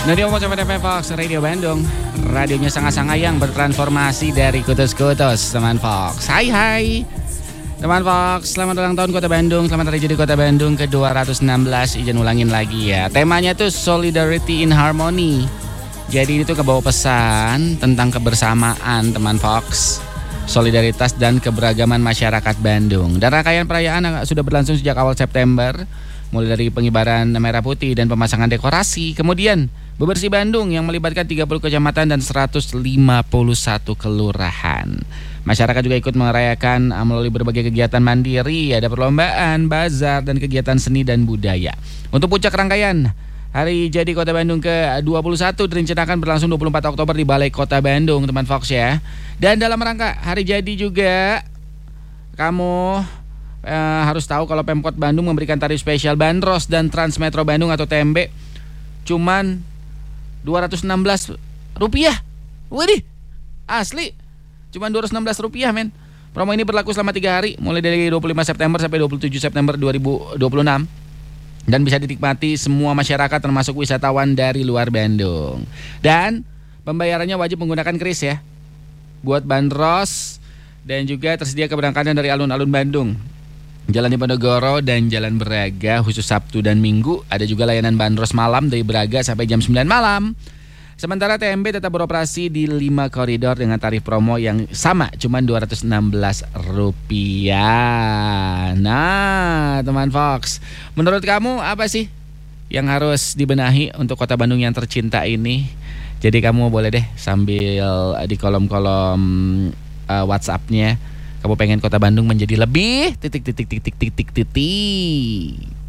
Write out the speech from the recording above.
Radio Mojokerto FM Fox Radio Bandung. Radionya sangat-sangat yang bertransformasi dari kutus-kutus teman Fox. Hai teman Fox, selamat ulang tahun Kota Bandung. Selamat hari jadi Kota Bandung ke-216. Izin ulangin lagi ya. Temanya tuh Solidarity in Harmony. Jadi itu kebawa pesan tentang kebersamaan teman Fox, solidaritas dan keberagaman masyarakat Bandung. Dan rangkaian perayaan sudah berlangsung sejak awal September, mulai dari pengibaran merah putih dan pemasangan dekorasi, kemudian bebersih Bandung yang melibatkan 30 kecamatan dan 151 kelurahan. Masyarakat juga ikut merayakan melalui berbagai kegiatan mandiri, ada perlombaan, bazar, dan kegiatan seni dan budaya. Untuk puncak rangkaian Hari Jadi Kota Bandung ke-21 direncanakan berlangsung 24 Oktober di Balai Kota Bandung, teman Fox ya. Dan dalam rangka Hari Jadi juga kamu harus tahu kalau Pemkot Bandung memberikan tarif spesial Bandros dan Transmetro Bandung atau TMB cuman Rp216. Widih, asli cuman Rp216 men. Promo ini berlaku selama 3 hari mulai dari 25 September sampai 27 September 2026 dan bisa dinikmati semua masyarakat termasuk wisatawan dari luar Bandung. Dan pembayarannya wajib menggunakan kris ya buat Bandros, dan juga tersedia keberangkatan dari alun-alun Bandung, Jalan Diponegoro dan Jalan Braga khusus Sabtu dan Minggu. Ada juga layanan Bandros malam dari Braga sampai jam 9 malam. Sementara TMB tetap beroperasi di 5 koridor dengan tarif promo yang sama, cuma Rp216. Nah, teman Fox, menurut kamu apa sih yang harus dibenahi untuk Kota Bandung yang tercinta ini? Jadi kamu boleh deh sambil di kolom-kolom WhatsApp-nya kamu pengen Kota Bandung menjadi lebih titik.